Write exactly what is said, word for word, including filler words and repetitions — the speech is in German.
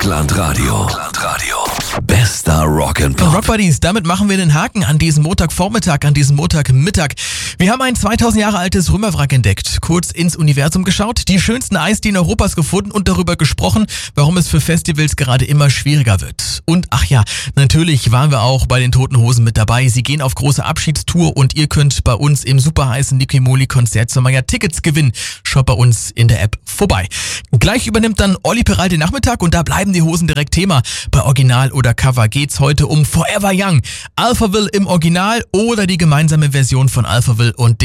Rockland Radio. Rockland Radio. Bester Rock'n'Pop. Rock Buddies, damit machen wir den Haken an diesem Montagvormittag, an diesem Montagmittag. Wir haben ein zweitausend Jahre altes Römerwrack entdeckt, kurz ins Universum geschaut, die schönsten Eisdielen Europas gefunden und darüber gesprochen, warum es für Festivals gerade immer schwieriger wird. Und ach ja, natürlich waren wir auch bei den Toten Hosen mit dabei. Sie gehen auf große Abschiedstour und ihr könnt bei uns im super heißen Niki Moli Konzert zum Meier Tickets gewinnen. Schaut bei uns in der App vorbei. Gleich übernimmt dann Olli Peral den Nachmittag und da bleiben die Hosen direkt Thema. Bei Original oder Cover geht's heute um Forever Young, Alphaville im Original oder die gemeinsame Version von Alphaville und